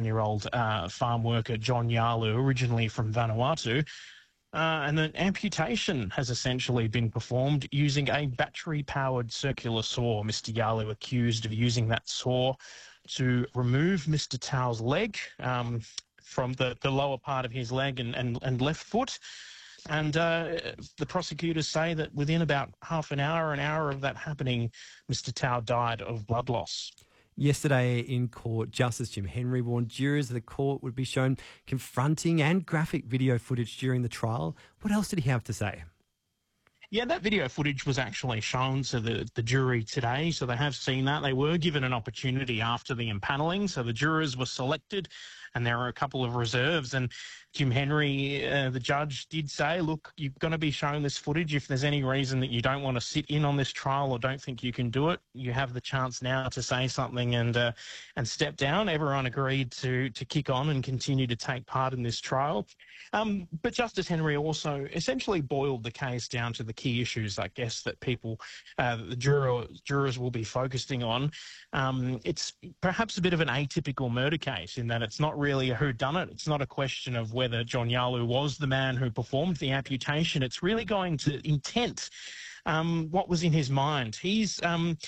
67-year-old farm worker John Yalu, originally from Vanuatu. And an amputation has essentially been performed using a battery-powered circular saw. Mr. Yalu accused of using that saw to remove Mr. Tao's leg from the lower part of his leg and left foot. And the prosecutors say that within about half an hour of that happening, Mr. Tao died of blood loss. Yesterday in court, Justice Jim Henry warned jurors that the court would be shown confronting and graphic video footage during the trial. What else did he have to say? Yeah, that video footage was actually shown to the jury today, so they have seen that. They were given an opportunity after the impanelling, so the jurors were selected, and there were a couple of reserves. And Jim Henry, the judge, did say, look, you're going to be shown this footage. If there's any reason that you don't want to sit in on this trial or don't think you can do it, you have the chance now to say something and step down. Everyone agreed to kick on and continue to take part in this trial. But Justice Henry also essentially boiled the case down to the key issues, I guess, that the jurors will be focusing on. It's perhaps a bit of an atypical murder case in that it's not really a whodunit. It's not a question of whether John Yalu was the man who performed the amputation. It's really going to intent, what was in his mind. He's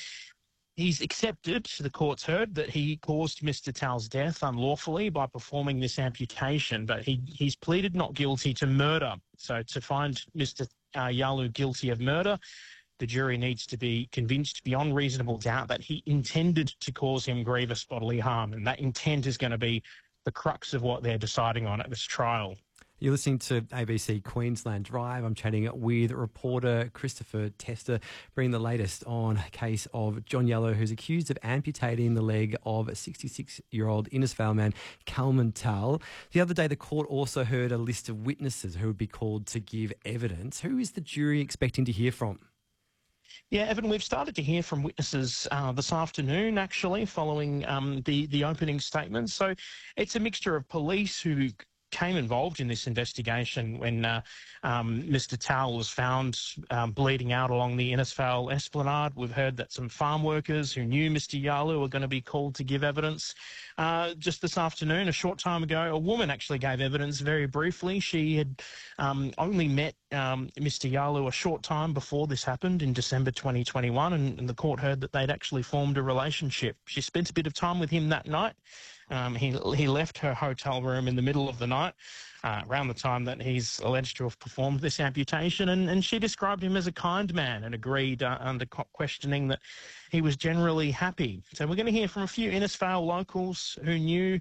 accepted, the court's heard, that he caused Mr. Tao's death unlawfully by performing this amputation, but he's pleaded not guilty to murder. So to find Mr. Yalu guilty of murder, the jury needs to be convinced beyond reasonable doubt that he intended to cause him grievous bodily harm, and that intent is going to be the crux of what they're deciding on at this trial. You're listening to ABC Queensland Drive. I'm chatting with reporter Christopher Tester, bringing the latest on a case of John Yalu, who's accused of amputating the leg of a 66-year-old Innisfail man, Kalman Tal. The other day, the court also heard a list of witnesses who would be called to give evidence. Who is the jury expecting to hear from? Yeah, Evan, we've started to hear from witnesses this afternoon, actually, following the opening statements. So it's a mixture of police who came involved in this investigation when Mr. Tao was found bleeding out along the Innisfail Esplanade. We've heard that some farm workers who knew Mr. Yalu are going to be called to give evidence. Just this afternoon, a short time ago, a woman actually gave evidence very briefly. She had only met Mr. Yalu a short time before this happened in December 2021, and the court heard that they'd actually formed a relationship. She spent a bit of time with him that night. He left her hotel room in the middle of the night, around the time that he's alleged to have performed this amputation, and she described him as a kind man and agreed under questioning that he was generally happy. So we're going to hear from a few Innisfail locals who knew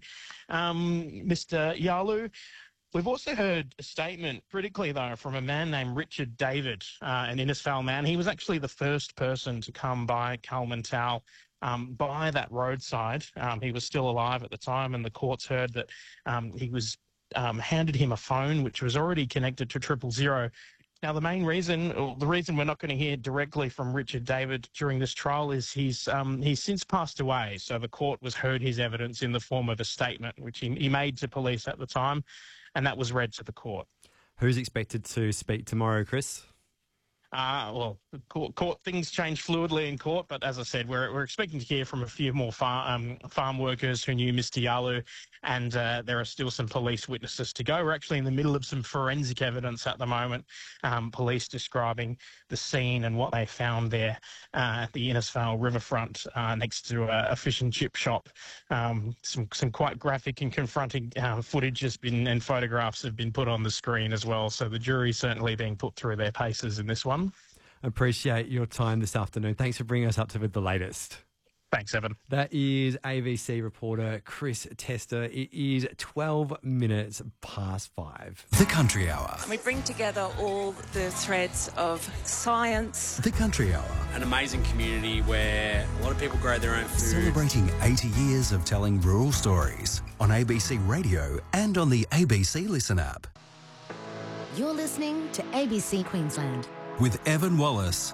Mr. Yalu. We've also heard a statement, critically though, from a man named Richard David, an Innisfail man. He was actually the first person to come by Kalman Tal by that roadside. He was still alive at the time, and the courts heard that he was handed him a phone which was already connected to 000. Now, the reason we're not going to hear directly from Richard David during this trial is he's since passed away. So the court heard his evidence in the form of a statement which he made to police at the time, and that was read to the court. Who's expected to speak tomorrow, Chris? Well, court things change fluidly in court, but as I said, we're expecting to hear from a few more farm workers who knew Mr. Yalu, and there are still some police witnesses to go. We're actually in the middle of some forensic evidence at the moment, police describing the scene and what they found there at the Innisfail riverfront next to a fish and chip shop. Some quite graphic and confronting footage and photographs have been put on the screen as well, so the jury's certainly being put through their paces in this one. Appreciate your time this afternoon. Thanks for bringing us up to the latest. Thanks, Evan. That is ABC reporter Chris Tester. It is 12 minutes past 5. The Country Hour. We bring together all the threads of science. The Country Hour. An amazing community where a lot of people grow their own food. Celebrating 80 years of telling rural stories on ABC Radio and on the ABC Listen app. You're listening to ABC Queensland. With Evan Wallace.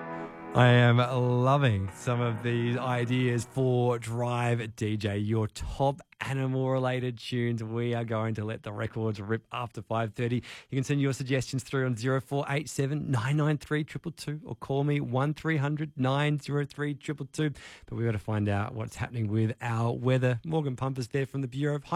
I am loving some of these ideas for Drive DJ, your top animal-related tunes. We are going to let the records rip after 5:30. You can send your suggestions through on 0487 993 222 or call me 1300 903 222. But we've got to find out what's happening with our weather. Morgan Pumpers there from the Bureau of